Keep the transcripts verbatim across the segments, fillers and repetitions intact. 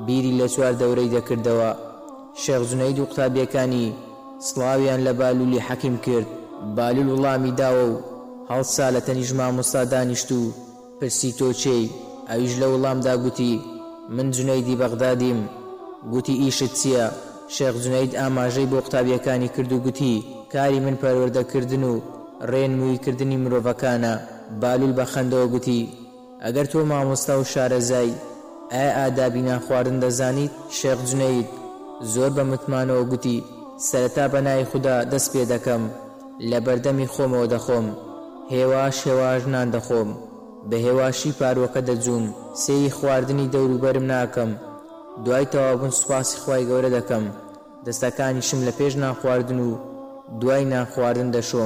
بیری لە چوار دەورەی دەکردەوە. شێخ جونەید و قوتابیەکانی سڵاویان لە بالولی حەکیم کرد. بالول وڵامی داوە و هەڵسا لە تەنیژ مامۆستا دانیشت و پرسی تۆ چێی؟ ئەویش لە وەڵامدا گوتی من جونەیدی بەغدادیم. گوتی ئیشت چییە؟ شێخ جونەید ئاماژەی بۆ قوتابیەکانی کرد و گوتی کاری من پەروەردەکردن و ڕێنموویکردنی مرۆڤەکانە. بالول بە خەندەوە گوتی ئەگەر تۆ مامۆستا و شارەزای ئایا ئادابی نان خواردن دەزانیت؟ شێخ جونەید زۆر بە متمانەوە گوتی سەرەتا بەنای خودا دەست پێ دەکەم، لە بەردەمی خۆمەوە دەخۆم، هێواش هێواش نان دەخۆم، بە هێواشی پارۆکە دەجووم، سێی خواردنی دەوروبەرم ناکەم، دوای تەوابوون سوپاسی خوای گەورە دەکەم، دەستەکانیشم لە پێش نان خواردن و دوای نان خواردن دەشۆم.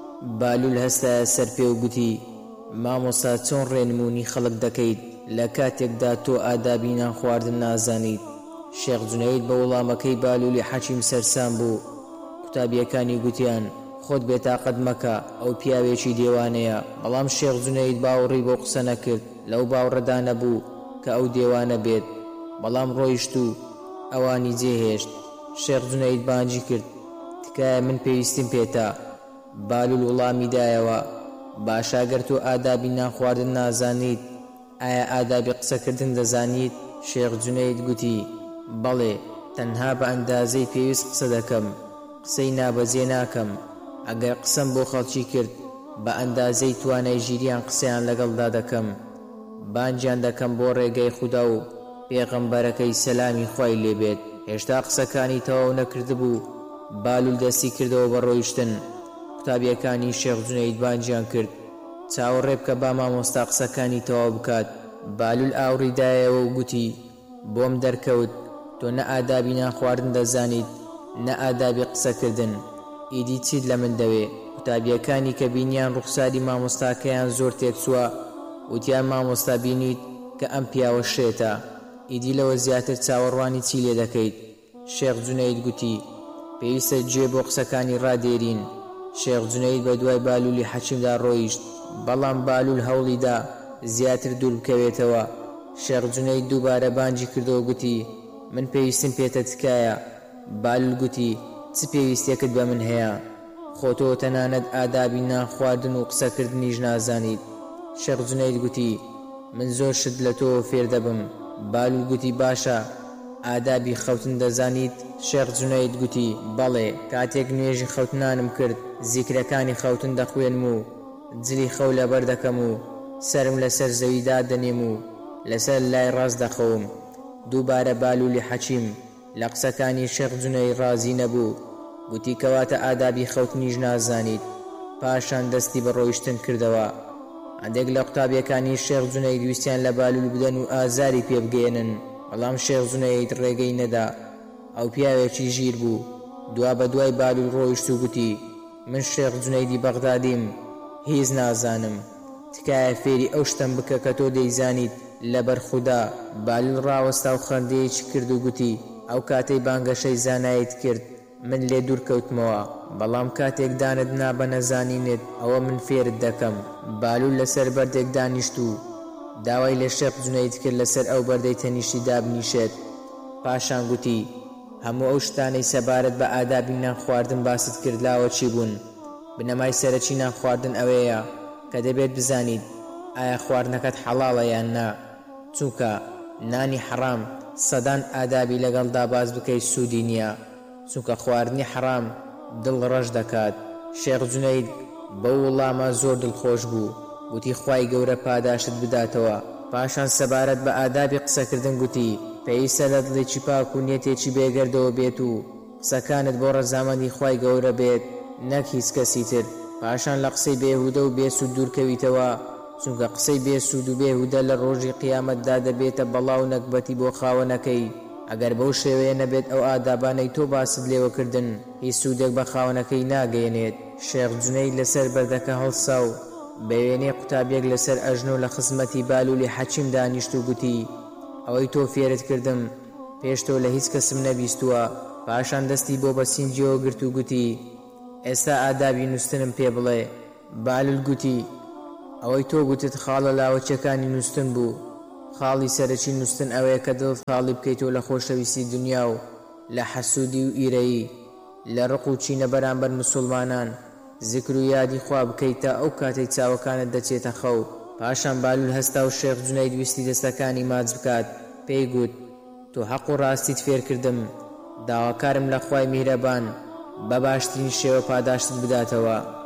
بالول هەستایە سەر پێ و گوتی مامۆستا چۆن ڕێنموونی خەڵک دەکەیت لە کاتێکدا تۆ ئادابی نان خواردن نازانیت؟ شێخ جونەید بە وەڵامەکەی بالولی حەکیم سەرسام بوو. قوتابیەکانی گوتیان خۆت بێتاقەت مەکە، ئەو پیاوێکی دێوانەیە. بەڵام شێخ جونەید باوەڕی بۆ قسە نەکرد، لەو باوەڕەدا نەبوو کە ئەو دێوانە بێت. بەڵام ڕۆیشت و ئەوانی جێهێشت. شێخ جونەید بانگی کرد تکایە من پێویستیم پێتە. بالول وڵامی دایەوە باشە گەر تۆ ئادابی نان خواردن نازانیت ئایا ئادابی قسەکردن دەزانیت؟ شێخ جونەید گوتی بەڵێ، تەنها بە ئەندازەی پێویست قسە دەکەم، قسەی نابەجێ ناکەم. ئەگەر قسەم بۆ خەڵکی کرد بە ئەندازەی توانای ژیریان قسەیان لەگەڵدا دەکەم، بانجیان دەکەم بۆ ڕێگەی خودا و پێغەمبەرەکەی سەلامی خوای لێبێت. هێشتا قسەکانی تەواو نەکردبوو بالول دەستی کردەوە بە ڕۆیشتن. قوتابیەکانی شێخ جونەید بانجیان کرد چاوەڕێ بکە با مامۆستا قسەکانی تەواو بکات. بالول ئاوڕی دایەوە و گوتی بۆم دەرکەوت تۆ نە ئادابی نان خواردن دەزانیت نە ئادابی قسەکردن، ئیدی چیت لە من دەوێ؟ قوتابیەکانی کە بینیان ڕوخساری مامۆستاکەیان زۆر تێکچووە وتیان مامۆستا بینیت کە ئەم پیاوە شێتە، ئیدی لەوە زیاتر چاوەڕوانی چی لێ دەکەیت؟ شێخ جونەید گوتی پێویستە گوێ بۆ قسەکانی ڕادێرین. شێخ جونەید بە دوای بالولی حەکیمدا ڕۆیشت، بەڵام بالول هەوڵیدا زیاتر دوور بکەوێتەوە. شێخ جونەید دووبارە بانگی کردەوە گوتی من پێویستم پێتە تکایە. بالول گوتی چ پێویستێکت بە من هەیە؟ خۆتۆ تەنانەت ئادابی نان خواردن و قسەکردنیش نازانیت. شێخ جونەید گوتی من زۆر شت لە تۆ فێر دەبم. بالول گوتی باشە ئادابی خەوتن دەزانیت؟ شێخ جونەید گوتی بەڵێ، کاتێک نوێژی خەوتنانم کرد زیکرەکانی خەوتن دەخوێنم و جلی خەو لەبەر دەکەم و سرم لەسەر زەویدا دەنێم و لەسەر لای ڕاست دەخەوم. دووبارە بالولی حەکیم لە قسەکانی شێخ جونەید ڕازی نەبوو، گوتی کەواتە ئادابی خەوتنیش نازانیت. پاشان دەستی بە ڕۆیشتن کردەوە. هەندێک لە قوتابیەکانی شێخ جونەید ویستیان لە بالول بدەن و ئازاری پێ بگێنن، بەڵام شێخ جونەید ڕێگەی نەدا. ئەو پیاوێکی ژیر بوو. دوا بە دوای بالول ڕۆیشت و گوتی من شێخ جونەیدی بەغدادیم، هیچ نازانم، تکایە فێری ئەو شتم بکە کە تۆ دەیزانیت لەبەر خودا. بالول ڕاوەستا و خەندەیەکی کرد و گوتی ئەو کاتەی بانگەشەی زانایت کرد من لێ دوور کەوتمەوە، بەڵام کاتێک دانت نا بە نەزانینت ئەوە من فێرت دەکەم. بالول لەسەر بەردێک دانیشت و داوای لە شێخ جونەید کرد لەسەر ئەو بەردەی تەنیشتی دابنیشێت. پاشان گوتی هەموو ئەو شتانەی سەبارەت بە ئادابی نان خواردن باست کرد لاوە چی بوون؟ بنەمای سەرەکی نان خواردن ئەوەیە کە دەبێت بزانیت ئایا خواردنەکەت حەڵاڵە یان نا، چونکە نانی حەرام سەدان ئادابی لەگەڵدا باز بکەیت سوودی نییە، چونکە خواردنی حەرام دڵ ڕەش دەکات. شێخ جونەید بەو وەڵامە زۆر دڵخۆش بوو، گوتی خوای گەورە پاداشت بداتەوە. پاشان سەبارەت بە ئادابی قسەکردن گوتی پێویستە لە دڵێکی پاک و نیەتێکی بێگەردەوە بێت و قسەکانت بۆ ڕەزامەندی خوای گەورە بێت، نەک هیچ کەسی تر. پاشان لە قسەی بێهودە و بێسوود دوورکەویتەوە، چونکە قسەی بێسوود و بێهودە لە ڕۆژی قیامەتدا دەبێتە بەڵاو نەکبەتی بۆ خاوەنەکەی. ئەگەر بەو شێوەیە نەبێت ئەو ئادابانەی تۆ باست لێوەکردن هیچ سوودێک بە خاوەنەکەی ناگەیەنێت. شێخ جونەید لەسەر بەردەکە هەڵسا و بە وێنەی قوتابیەک لەسەر ئەژنۆ لە خزمەتی بالولی حەکیم دانیشت و گوتی ئەوەی تۆ فێرت کردم پێش تۆ لە هیچ کەسم نەبیستووە. پاشان دەستی بۆ بە سینجیەوە گرت و گوتی ئێستا ئادابی نووسنم پێ بڵێ. بالول گوتی ئەوەی تۆ گوتت خاڵە لاوەچەکانی نووسن بوو، خاڵی سەرەکی نووسن ئەوەیە کە دڵ خاڵی بکەیتەوە لە خۆشەویستی دنیا و لە حەسوودی و ئیرەیی، لە ڕق و چینە بەرامبەر مسلمانان، زیکر و یادی خوا بکەیت تا ئەو کاتێک چاوەکانت دەچێتە خەو. پاشان بالول هەستا و شێخ جونەید ویستی دەستەکانی ماچ بکات. پێی گوت: تۆ حەق و ڕاستیت فێر کردم، داواکارم لە خوای میهرەبان بە باشترین شێوە پاداشتت بداتەوە.